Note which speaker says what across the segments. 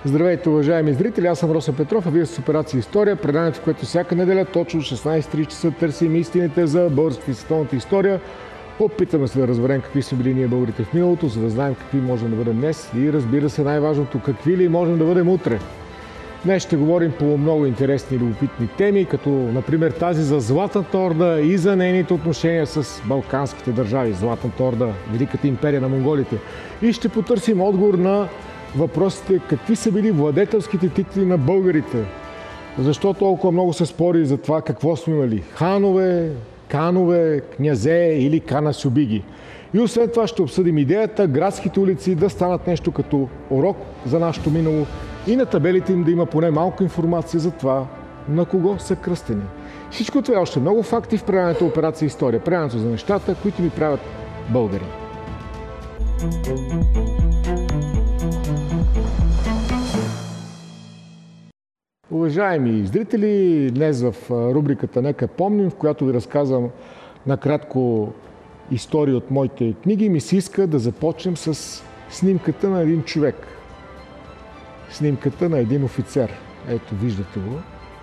Speaker 1: Здравейте, уважаеми зрители, аз съм Росен Петров, а вие с Операция История, преданието, в което всяка неделя точно 16:30 часа търсим истините за българската и световната история. Опитаме се да разберем какви са били ние българите в миналото, за да знаем какви можем да бъдем днес и, разбира се, най-важното, какви ли можем да бъдем утре. Днес ще говорим по много интересни и любопитни теми, като например тази за Златната Орда и за нейните отношения с балканските държави. Златната Орда, Великата империя на монголите. И ще потърсим отговор на въпросите какви са били владетелските титли на българите. Защо толкова много се спори за това какво сме имали? Ханове, канове, князе или канасюбиги. И освен това ще обсъдим идеята градските улици да станат нещо като урок за нашето минало и на табелите им да има поне малко информация за това на кого са кръстени. Всичко това е още много факти в предаването Операция История. Предаването за нещата, които ни правят българи. Уважаеми зрители, днес в рубриката Нека помним, в която ви разказвам накратко истории от моите книги, ми се иска да започнем с снимката на един човек. Снимката на един офицер. Ето, виждате го.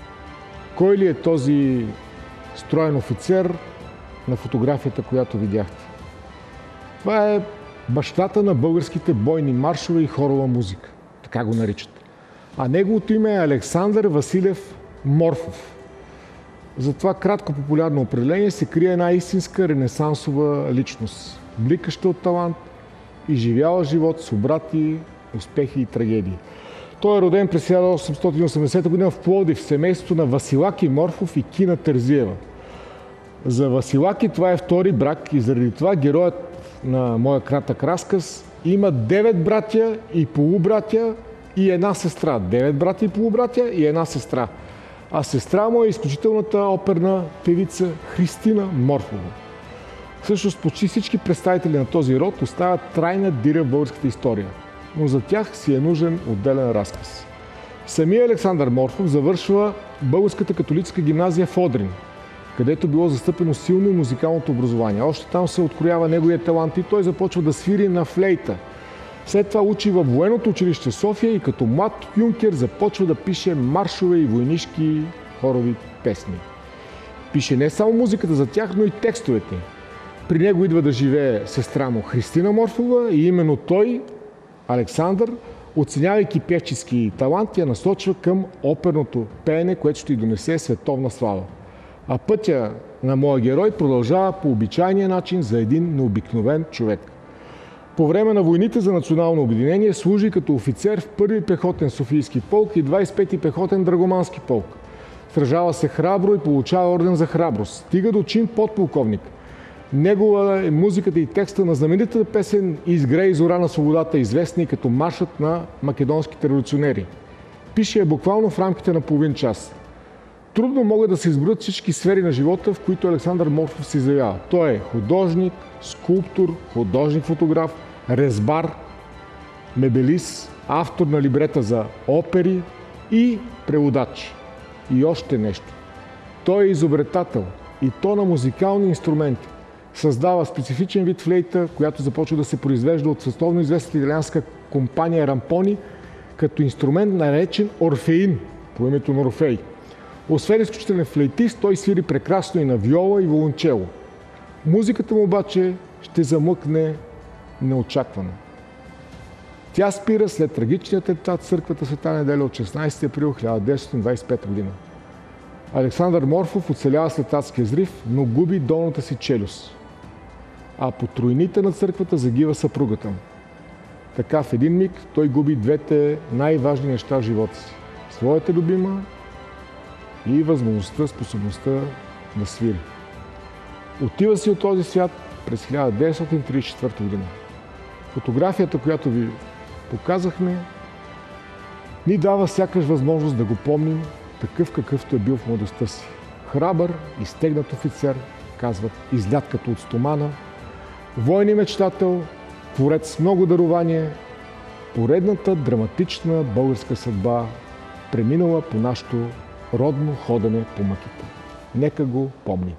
Speaker 1: Кой ли е този строен офицер на фотографията, която видяхте? Това е бащата на българските бойни маршове и хорова музика. Така го наричат. А неговото име е Александър Василев Морфов. За това кратко популярно определение се крие една истинска ренесансова личност. Бликаща от талант, изживяла живот с обрати, успехи и трагедии. Той е роден през 1880 година в Пловдив, в семейството на Василаки Морфов и Кина Терзиева. За Василаки това е втори брак и заради това героят на моя кратък разказ има 9 братя и полубратя и една сестра. 9 братя и полубратя и една сестра. А сестра му е изключителната оперна певица Христина Морфова. Всъщност почти всички представители на този род остават трайна диря в българската история, но за тях си е нужен отделен разказ. Самия Александър Морфов завършва Българската католическа гимназия в Одрин, където било застъпено силно и музикалното образование. Още там се откроява неговия талант и той започва да свири на флейта. След това учи във военното училище София и като млад юнкер започва да пише маршове и войнишки хорови песни. Пише не само музиката за тях, но и текстовете. При него идва да живее сестра му Христина Морфова и именно той, Александър, оценявайки певчески талант, я насочва към оперното пеене, което ще й донесе световна слава. А пътя на моя герой продължава по обичайния начин за един необикновен човек. По време на войните за национално обединение служи като офицер в първи пехотен Софийски полк и 25-ти пехотен Драгомански полк. Сражава се храбро и получава орден за храброст. Стига до чин подполковник. Негова е музиката и текста на знаменитата песен "Изгрей зора на свободата", известна и като маршът на македонските революционери. Пише я буквално в рамките на половин час. Трудно могат да се изброят всички сфери на живота, в които Александър Морфов се изявява. Той е художник, скулптор, художник-фотограф, резбар, мебелист, автор на либрета за опери и преводач. И още нещо. Той е изобретател и то на музикални инструменти. Създава специфичен вид флейта, която започва да се произвежда от световно известната италианска компания Рампони, като инструмент наречен орфеин, по името на Орфей. Освен изключителен флейтист, той свири прекрасно и на виола и волончело. Музиката му обаче ще замлъкне неочаквано. Тя спира след трагичния атентат в църквата Света неделя от 16 април 1925 година. Александър Морфов оцелява след адския взрив, но губи долната си челюст. А по тройните на църквата загива съпругата му. Така в един миг той губи двете най-важни неща в живота си. Своята любима и възможността, способността да свири. Отива си от този свят през 1934 година. Фотографията, която ви показахме, ни дава сякаш възможност да го помним такъв какъвто е бил в младостта си. Храбър и стегнат офицер, казват, излят като от стомана, воен и мечтател, творец с много дарование, поредната драматична българска съдба, преминала по нашето родно ходене по мъките. Нека го помним.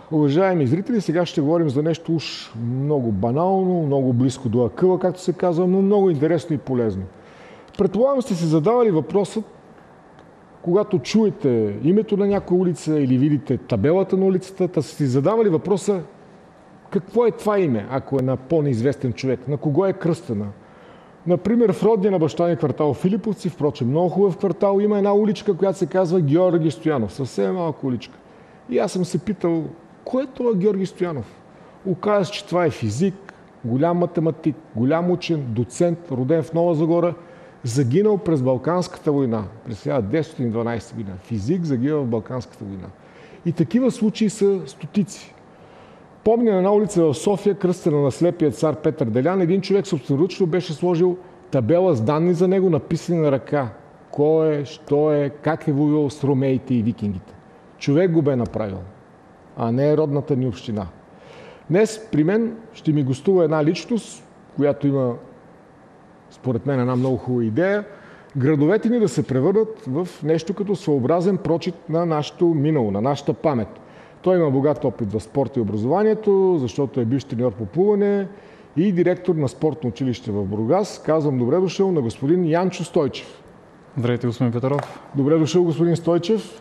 Speaker 1: Уважаеми зрители, сега ще говорим за нещо уж много банално, много близко до акъла, както се казва, но много интересно и полезно. Предполагам сте си задавали въпросът, когато чуете името на някоя улица или видите табелата на улицата, та сте си задавали въпроса какво е това име, ако е на по-неизвестен човек, на кого е кръстена. Например, в родния на баща ни квартал Филиповци, впрочем много хубав квартал, има една уличка, която се казва Георги Стоянов, съвсем малка уличка. И аз съм се питал, кой е това Георги Стоянов? Оказва се, че това е физик, голям математик, голям учен, доцент, роден в Нова Загора, загинал през Балканската война, през 1912 година. Физик загинал в Балканската война. И такива случаи са стотици. Помня на една улица в София, кръстена на слепия цар Петър Делян, един човек собственоръчно беше сложил табела с данни за него, написани на ръка. Кой е, що е, как е воювал с ромеите и викингите. Човек го бе направил, а не родната ни община. Днес при мен ще ми гостува една личност, която има, според мен, една много хубава идея. Градовете ни да се превърнат в нещо като своеобразен прочит на нашето минало, на нашата памет. Той има богат опит в спорта и образованието, защото е бивш треньор по плуване и директор на спортно училище в Бургас. Казвам добре дошъл на господин Янчо Стойчев.
Speaker 2: Здравейте, господин Петров.
Speaker 1: Добре дошъл, господин Стойчев.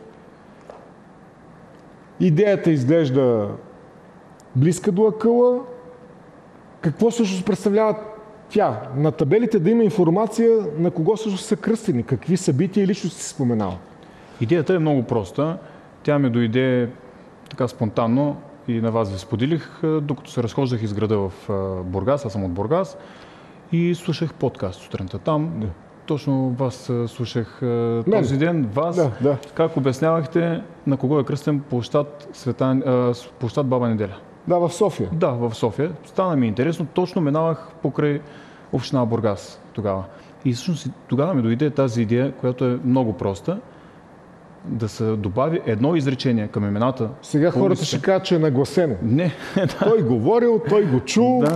Speaker 1: Идеята изглежда близка до акъла. Какво всъщност представлява тя? На табелите да има информация на кого всъщност са кръстени, какви събития и личности се споменава.
Speaker 2: Идеята е много проста. Тя ми дойде така спонтанно и на вас ви споделих, докато се разхождах из града в Бургас, аз съм от Бургас, и слушах подкаст сутринта там.
Speaker 1: Да.
Speaker 2: Точно вас слушах този ден, вас, как обяснявахте на кого е кръстен площад Баба Неделя.
Speaker 1: Да, в София.
Speaker 2: Да, в София. Стана ми интересно, точно минавах покрай община Бургас тогава. И всъщност тогава ми дойде тази идея, която е много проста, да се добави едно изречение към имената.
Speaker 1: Сега хората ще кажат, че е нагласено.
Speaker 2: Не.
Speaker 1: Той говорил, той го чул.
Speaker 2: Да.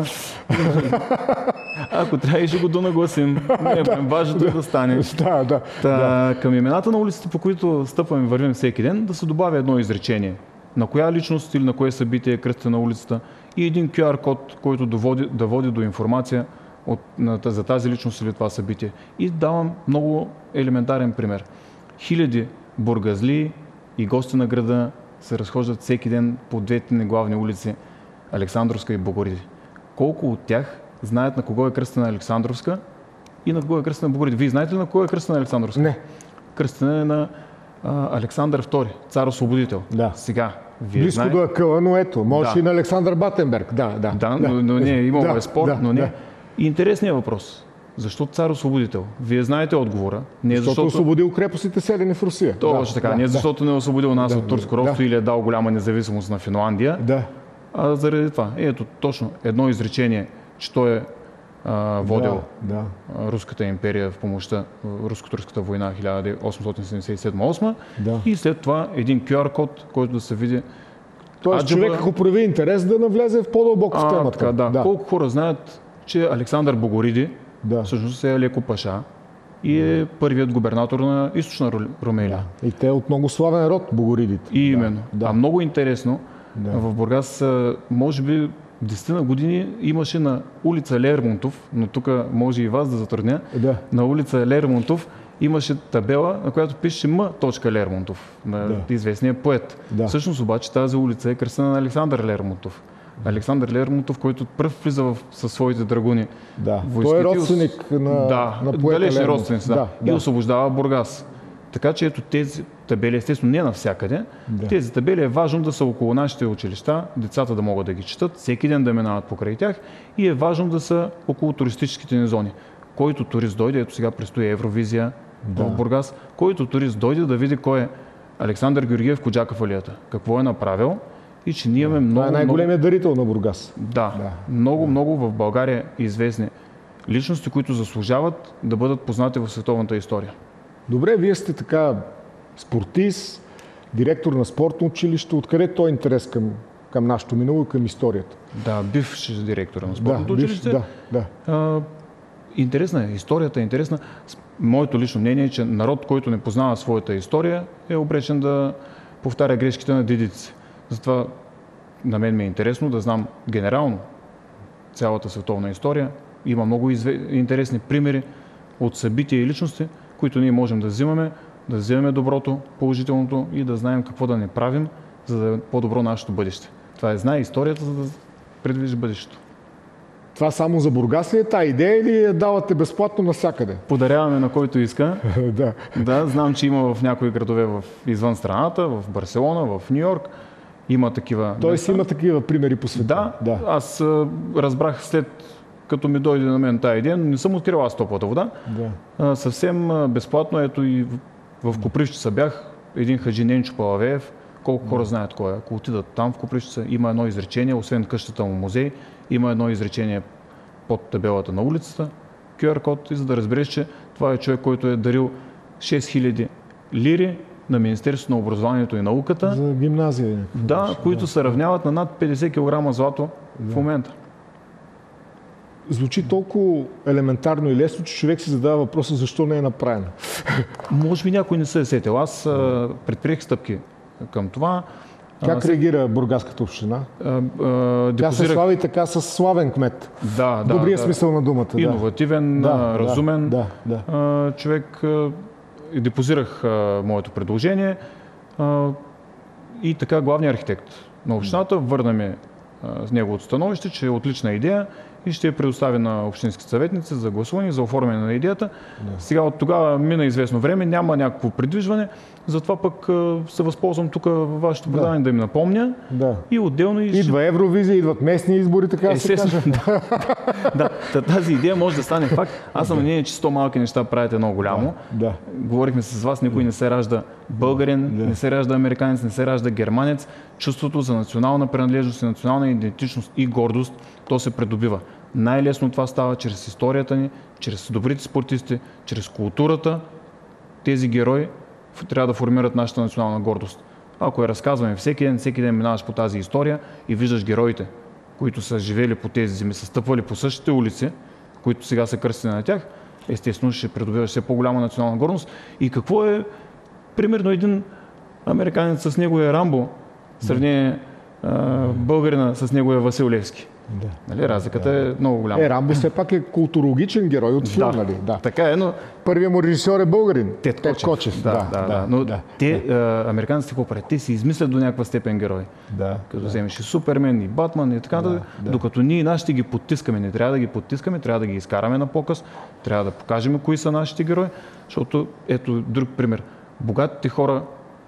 Speaker 2: Ако трябва и ще го донагласим. Важното е да стане. Към имената на улиците, по които стъпваме и вървим всеки ден, да се добави едно изречение. На коя личност или на кое събитие е кръстена на улицата и един QR код, който да води до информация за тази личност или това събитие. И давам много елементарен пример. Хиляди бургазли и гости на града се разхождат всеки ден по двете ни главни улици Александровска и Богориди. Колко от тях знаят на кого е кръстена Александровска и на кого е кръстена Богориди? Вие знаете ли на кого е кръстена Александровска?
Speaker 1: Не.
Speaker 2: Кръстена е на Александър II, цар-освободител.
Speaker 1: Да.
Speaker 2: Сега, вие
Speaker 1: близко
Speaker 2: знаете...
Speaker 1: до акъла, но ето, може и на Александър Батенберг.
Speaker 2: Но не, имало спор, но не. И интересният въпрос. Защо цар-освободител? Вие знаете отговора. Не
Speaker 1: защото освободил крепостите селени в Русия.
Speaker 2: Точно така. Не защото не е освободил нас от турско робство или е дал голяма независимост на Финландия. А заради това. Ето точно едно изречение, че той е водил Руската империя в помощта, Руско-турската война 1877-8 и след това един QR код, който да се види.
Speaker 1: Тоест човек, ако прояви интерес, да навлезе в по-дълбоко в темата.
Speaker 2: Така. Колко хора знаят, че Александър Богориди всъщност е Леко Паша и е първият губернатор на източна Румелия.
Speaker 1: И те от много славен род, Богоридите.
Speaker 2: И именно. А много интересно, в Бургас, може би 10 на години имаше на улица Лермонтов, но тук може и вас да затрудня, на улица Лермонтов имаше табела, на която пише М. Лермонтов, на известния поет. Всъщност обаче тази улица е кръстена на Александър Лермонтов. Александър Лермонтов, който пръв влиза със своите драгуни.
Speaker 1: Той е родственик на поета
Speaker 2: далечни родственици. И освобождава Бургас. Така че ето тези табели, естествено не навсякъде, тези табели е важно да са около нашите училища, децата да могат да ги четат, всеки ден да минават покрай тях и е важно да са около туристическите ни зони. Който турист дойде, ето сега предстои Евровизия в Бургас, който турист дойде да види кой е Александър Георгиев Коджаков алията, какво е направил и че ние имаме много...
Speaker 1: Това е най-големият дарител на Бургас.
Speaker 2: Много в България известни личности, които заслужават да бъдат познати в световната история.
Speaker 1: Добре, вие сте така спортист, директор на спортно училище. Откъде той е интерес към нашето минало и към историята?
Speaker 2: Бивш директор на спортното училище. Интересна е, историята е интересна. Моето лично мнение е, че народ, който не познава своята история, е обречен да повтаря грешките на дедиците. Затова на мен ми е интересно да знам генерално цялата световна история. Има много интересни примери от събития и личности, които ние можем да вземем доброто, положителното и да знаем какво да не правим, за да е по-добро нашето бъдеще. Това е знае историята, за да предвижда бъдещето.
Speaker 1: Това само за Бургас ли е тази идея или я давате безплатно навсякъде?
Speaker 2: Подаряваме на който иска.
Speaker 1: Да.
Speaker 2: Да, знам, че има в някои градове извън страната, в Барселона, в Ню Йорк. Има такива.
Speaker 1: Тоест има такива примери по света.
Speaker 2: Да. Аз разбрах след като ми дойде на мен тази идея, но не съм открил аз топлата вода.
Speaker 1: Да.
Speaker 2: Съвсем безплатно, ето и в Копривщица бях, един хаджи Ненчо Палавеев. Колко хора знаят кой е? Ако отидат там в Копривщица, има едно изречение, освен къщата му музей, има едно изречение под табелата на улицата, QR код, и за да разбереш, че това е човек, който е дарил 6000 лири на Министерството на образованието и науката.
Speaker 1: За гимназия.
Speaker 2: Да, които се равняват на над 50 кг злато в момента.
Speaker 1: Звучи толкова елементарно и лесно, че човек си задава въпроса защо не е направено.
Speaker 2: Може би някой не се е сетил. Аз предприех стъпки към това.
Speaker 1: Как реагира бургаската община? Тя се слави така с славен кмет.
Speaker 2: Да,
Speaker 1: в добрия смисъл на думата.
Speaker 2: Иновативен, разумен
Speaker 1: да.
Speaker 2: човек. Депозирах моето предложение и така главният архитект на общината върна ми с неговото становище, че е отлична идея и ще я предостави на общинските съветници за гласуване, за оформяне на идеята. Да. Сега от тогава мина известно време, няма някакво придвижване, затова пък се възползвам тук във вашето предаване да им напомня.
Speaker 1: Да.
Speaker 2: И отделно...
Speaker 1: Идва Евровизия, идват местни избори, така да се каже.
Speaker 2: Да, тази идея може да стане факт. Аз съм мнение, че 100 малки неща правят едно голямо.
Speaker 1: Да.
Speaker 2: Говорихме с вас, никой не се ражда българин, не се ражда американец, не се ражда германец. Чувството за национална принадлежност и национална идентичност и гордост, то се придобива. Най-лесно това става чрез историята ни, чрез добрите спортисти, чрез културата. Тези герои трябва да формират нашата национална гордост. Ако я разказваме всеки ден минаваш по тази история и виждаш героите, които са живели по тези земи, са стъпвали по същите улици, които сега са кръстени на тях, естествено ще придобиваш все по-голяма национална гордост. И какво е, примерно, един американец с неговия Рамбо, в сравнение българина с неговия Васил Левски.
Speaker 1: Да.
Speaker 2: Нали, разликата е много голяма.
Speaker 1: Рамбо все пак е културологичен герой от филм, нали?
Speaker 2: Да. Така е, но...
Speaker 1: Първият му режисьор е българин.
Speaker 2: Тед Кочев. Но те, американците какво правят? Те си измислят до някаква степен герои. Като вземеш и Супермен, и Батман, и така докато ние нашите ги подтискаме. Не трябва да ги подтискаме, трябва да ги изкараме на показ, трябва да покажем кои са нашите герои, защото ето друг пример. Богатите хора,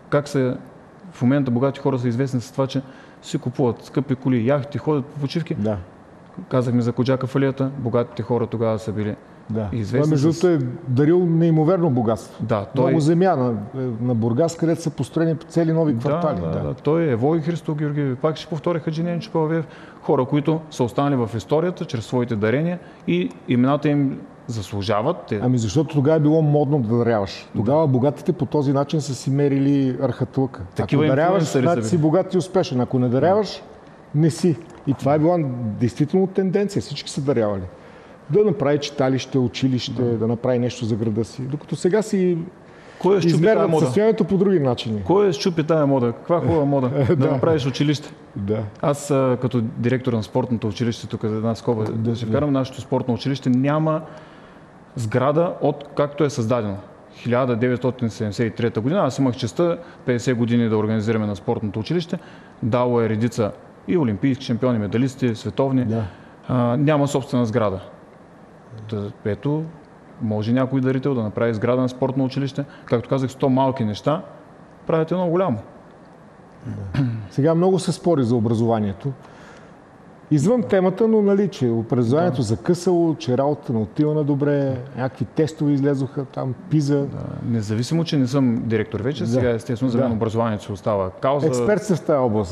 Speaker 2: в момента богати хора са известни с това, че си купуват скъпи коли, яхти, ходят по почивки. Да. Казахме за Коджака Фалията, богатите хора тогава са били известни.
Speaker 1: Той между другото е дарил неимоверно богатство. Много земя на Бургас, където са построени цели нови квартали.
Speaker 2: Той е Евой Христо Георгиев, пак ще повторя хаджи Ненчо Палавеев, хора, които са останали в историята чрез своите дарения и имената им заслужават.
Speaker 1: Защото тогава е било модно да даряваш. Тогава богатите по този начин са си мерили архатлъка. Ако даряваш, значи си богат и успешен. Ако не даряваш, не си. И това е била действително тенденция. Всички са дарявали. Да направи читалище, училище, да направи нещо за града си. Докато сега си измерват състоянието по други начини.
Speaker 2: Кой щупи тая мода? Каква хубава мода? Да направиш училище.
Speaker 1: Да.
Speaker 2: Аз като директор на спортното училище, тук за една скоба, да ще вкарам нашето спортно училище, няма сграда от както е създадено. 1973 година. Аз имах честта 50 години да организираме на спортното училище. Дало е редица и олимпийски шампиони, медалисти, световни. Няма собствена сграда. Ето, може някой дарител да направи сграда на спортно училище. Както казах, 100 малки неща правят едно голямо.
Speaker 1: Сега много се спори за образованието. Извън темата, но нали, че образованието закъсало, че работата не отива на добре, някакви тестове излезоха там, ПИЗа.
Speaker 2: Независимо, че не съм директор вече, сега естествено за мен образованието се остава кауза.
Speaker 1: Експерт сте в тази област,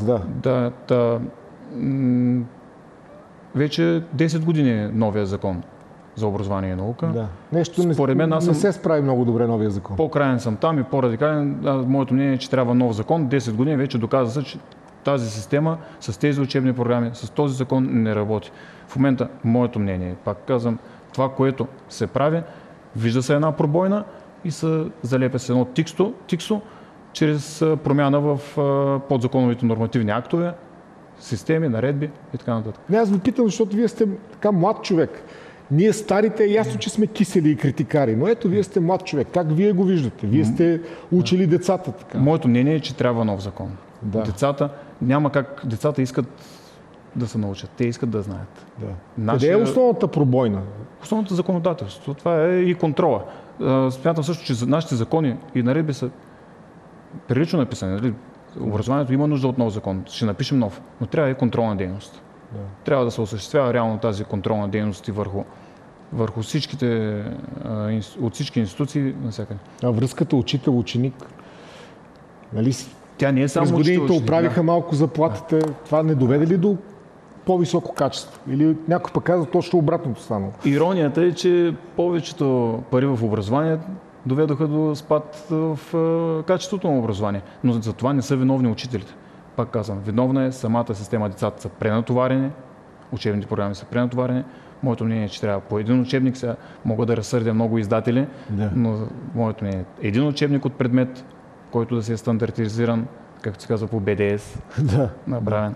Speaker 2: вече 10 години е новия закон за образование и наука.
Speaker 1: Нещо според мен не се справи много добре новия закон.
Speaker 2: По-краен съм там и по-радикален. Моето мнение е, че трябва нов закон. 10 години вече доказа се, че тази система с тези учебни програми, с този закон не работи. В момента, моето мнение, пак казвам, това, което се прави, вижда се една пробойна и се залепя с едно тиксо, чрез промяна в подзаконовите нормативни актове. системи, наредби и така нататък.
Speaker 1: Не, аз ви питам, защото вие сте така млад човек. Ние старите е ясно, че сме кисели и критикари, но ето вие сте млад човек. Как вие го виждате? Вие сте учили децата така.
Speaker 2: Моето мнение е, че трябва нов закон.
Speaker 1: Да.
Speaker 2: Децата, няма как, децата искат да се научат, те искат да знаят.
Speaker 1: Да. Къде е основната пробойна?
Speaker 2: Основното законодателство, това е и контрола. Смятам също, че нашите закони и наредби са прилично написани. Нали? Образованието има нужда от нов закон, ще напишем нов, но трябва и контролна дейност. Да. Трябва да се осъществява реално тази контролна дейност и върху всичките, от всички институции навсякъде.
Speaker 1: А връзката учител-ученик, нали?
Speaker 2: Тя не е само
Speaker 1: през годините оправиха малко заплатите. Това не доведе ли до по-високо качество? Или някой пък казва точно обратното станало?
Speaker 2: Иронията е, че повечето пари в образование доведоха до спад в качеството на образование. Но за това не са виновни учителите. Пак казвам, виновна е самата система. Децата са пренатоварени, учебните програми са пренатоварени. Моето мнение е, че трябва по един учебник, сега мога да разсърдя много издатели, но моето мнение е един учебник от предмет, който да се е стандартизиран, както се казва по БДС, направен.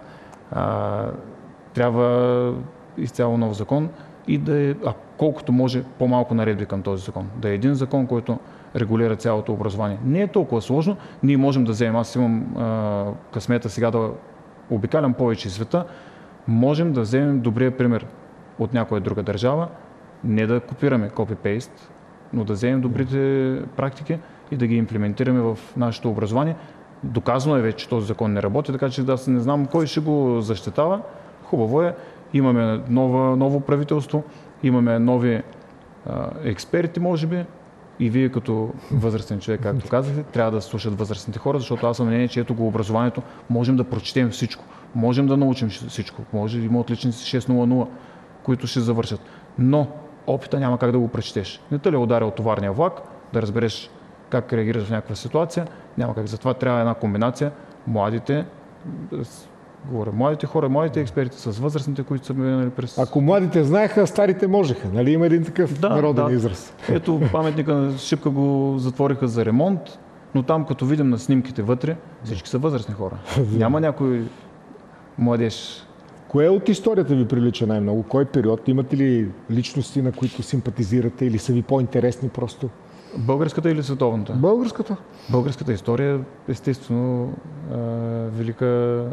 Speaker 2: Трябва изцяло нов закон и да е, колкото може, по-малко наредби към този закон. Да е един закон, който регулира цялото образование. Не е толкова сложно. Ние можем да вземем, аз имам късмета сега да обикалям повече света, можем да вземем добрия пример от някоя друга държава, не да копираме copy-paste, но да вземем добрите практики и да ги имплементираме в нашето образование. Доказано е вече, че този закон не работи, така че да не знам кой ще го защитава. Хубаво е, имаме ново правителство, имаме нови експерти, може би, и вие като възрастен човек, както казахте, трябва да слушат възрастните хора, защото аз съм мнение, че ето го образованието, можем да прочетем всичко, можем да научим всичко, може да има отличници 6.00, които ще завършат, но опита няма как да го прочетеш. Не те ли е ударил товарния влак, да разбереш как реагираш в някаква ситуация, няма как. Затова трябва една комбинация, младите хора, младите експерти с възрастните, които са минали през...
Speaker 1: Ако младите знаеха, старите можеха. Нали има един такъв народен израз?
Speaker 2: Ето паметника на Шипка го затвориха за ремонт, но там като видим на снимките вътре, всички са възрастни хора. Няма някой младеж.
Speaker 1: Кое от историята ви прилича най-много? Кой период? Имате ли личности, на които симпатизирате или са ви по-интересни просто?
Speaker 2: Българската или световната?
Speaker 1: Българската.
Speaker 2: Българската история, естествено, велика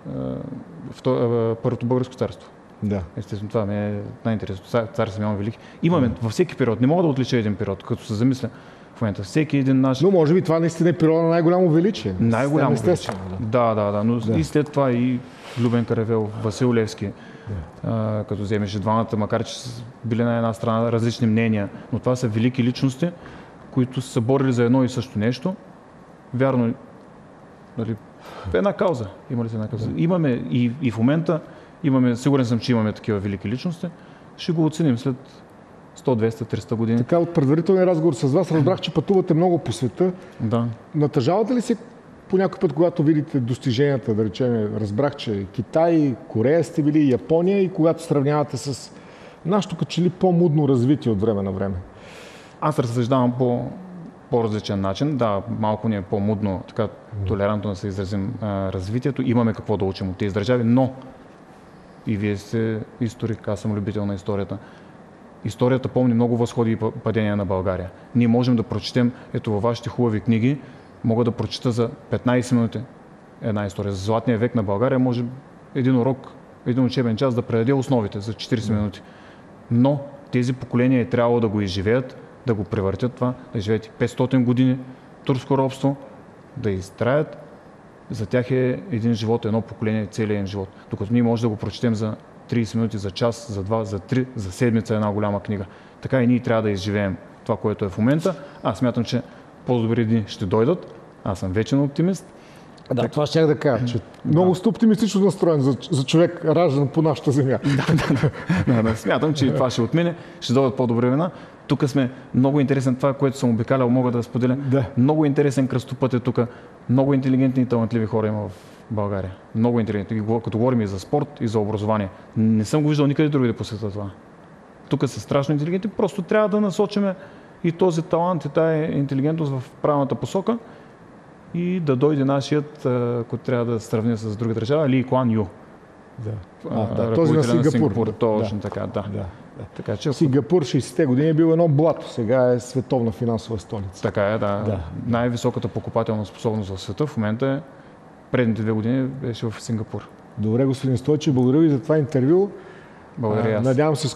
Speaker 2: Първото българско царство.
Speaker 1: Да.
Speaker 2: Естествено, това ми е най-интересно. Цар Симеон Велики. Имаме във всеки период. Не мога да отлича един период, като се замисля в момента. Всеки един наш...
Speaker 1: Но може би това наистина е период на най-голямо величие.
Speaker 2: Най-голямо величие. Да. Но и след това и Любен Каравелов, Васил Левски, като вземеше двамата, макар че са били на една страна различни мнения, но това са велики личности, които са борили за едно и също нещо. Вярно, нали, една кауза. Има ли се една кауза? Имаме и в момента, сигурен съм, че имаме такива велики личности. Ще го оценим след 100, 200, 300 години.
Speaker 1: Така, от предварителния разговор с вас разбрах, че пътувате много по света.
Speaker 2: Да.
Speaker 1: Натъжавате ли се по някой път, когато видите достиженията, да речем, разбрах, че Китай, Корея сте били, Япония, и когато сравнявате с нашето като че ли по-мудно развитие от време на време?
Speaker 2: Аз разсъждавам по-различен начин. Да, малко ни е по-мудно, така толерантно да се изразим развитието. Имаме какво да учим от тези държави, но и вие сте историк, аз съм любител на историята. Историята помни много възходи и падения на България. Ние можем да прочетем, ето във вашите хубави книги, мога да прочета за 15 минути една история. За Златния век на България може един урок, един учебен час да предаде основите за 40 минути. Но тези поколения е трябвало да го изживеят, да го превъртят това, да живеят 500 години турско робство, да изтраят. За тях е един живот, едно поколение, целият им живот. Докато ние може да го прочетем за 30 минути, за час, за 2, за 3, за седмица една голяма книга. Така и ние трябва да изживеем това, което е в момента. Аз смятам, че по-добри дни ще дойдат. Аз съм вечен оптимист.
Speaker 1: Да, так... това щях да кажа, че много сте оптимистично настроен за човек, раждан по нашата земя.
Speaker 2: Да, смятам, че това ще отмине, ще дойдат по-добри времена. Тук сме много интересен, това, което съм обикалял, мога да споделя. Да. Много интересен кръстопът е тук. Много интелигентни и талантливи хора има в България. Много интелигентни. Като говорим и за спорт, и за образование. Не съм го виждал никъде други да посетя това. Тук са страшно интелигентни, просто трябва да насочиме и този талант, и тая интелигентност в правилната посока и да дойде нашият, който трябва да сравни с друга държава, Ли Куан Ю.
Speaker 1: Този на Сингапур.
Speaker 2: Точно така, да. Така, че...
Speaker 1: Сингапур 60-те години е бил едно блато, сега е световна финансова столица.
Speaker 2: Така е, да. Най-високата покупателна способност в света в момента е, предните 2 години беше в Сингапур.
Speaker 1: Добре, господин Стойчев, благодаря ви за това интервю.
Speaker 2: Благодаря аз.
Speaker 1: Надявам се